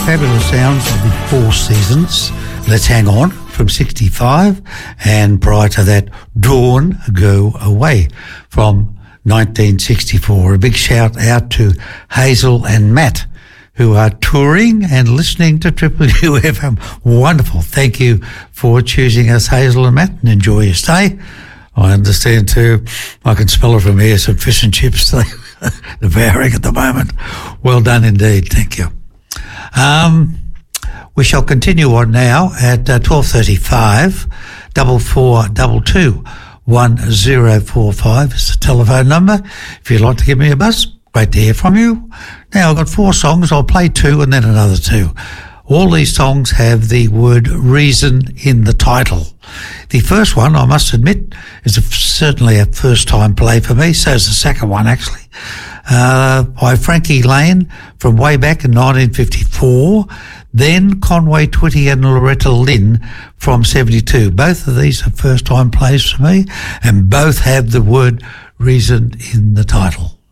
Fabulous sounds of the Four Seasons. Let's Hang On from 65, and prior to that, Dawn Go Away from 1964. A big shout out to Hazel and Matt, who are touring and listening to Triple UFM. Wonderful. Thank you for choosing us, Hazel and Matt, and enjoy your stay. I understand too, I can smell it from here, some fish and chips. They're devouring at the moment. Well done indeed. Thank you. We shall continue on now at 12:35. 4422 1045 is the telephone number. If you'd like to give me a buzz, great to hear from you. Now, I've got 4 songs. I'll play 2 and then another 2. All these songs have the word reason in the title. The first one, I must admit, is certainly a first-time play for me. So is the second one, actually, by Frankie Lane from way back in 1954. Then Conway Twitty and Loretta Lynn from 72. Both of these are first-time plays for me, and both have the word reason in the title.